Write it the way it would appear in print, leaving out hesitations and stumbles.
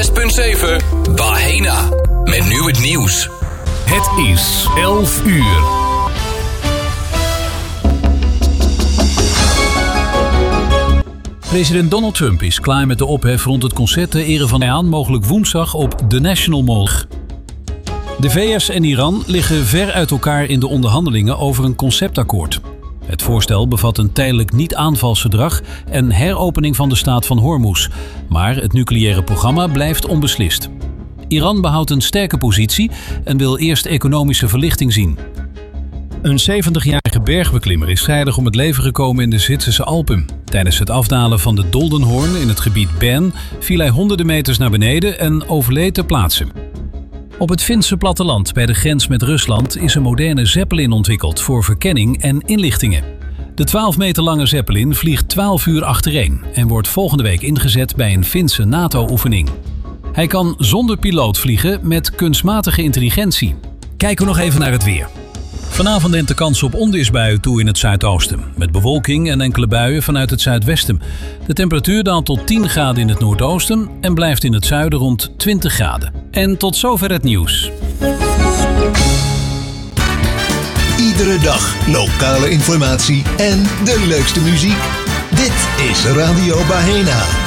106.7 Bahena. Met nu het nieuws. Het is 11 uur. President Donald Trump is klaar met de ophef rond het concert ter ere van aan mogelijk woensdag op The National Mall. De VS en Iran liggen ver uit elkaar in de onderhandelingen over een conceptakkoord. Het voorstel bevat een tijdelijk niet-aanvalsverdrag en heropening van de staat van Hormuz. Maar het nucleaire programma blijft onbeslist. Iran behoudt een sterke positie en wil eerst economische verlichting zien. Een 70-jarige bergbeklimmer is vrijdag om het leven gekomen in de Zwitserse Alpen. Tijdens het afdalen van de Doldenhoorn in het gebied Bern viel hij honderden meters naar beneden en overleed ter plaatse. Op het Finse platteland bij de grens met Rusland is een moderne Zeppelin ontwikkeld voor verkenning en inlichtingen. De 12 meter lange Zeppelin vliegt 12 uur achtereen en wordt volgende week ingezet bij een Finse NATO-oefening. Hij kan zonder piloot vliegen met kunstmatige intelligentie. Kijken we nog even naar het weer. Vanavond neemt de kans op onweersbuien toe in het zuidoosten, met bewolking en enkele buien vanuit het zuidwesten. De temperatuur daalt tot 10 graden in het noordoosten en blijft in het zuiden rond 20 graden. En tot zover het nieuws. Iedere dag lokale informatie en de leukste muziek. Dit is Radio Bahena.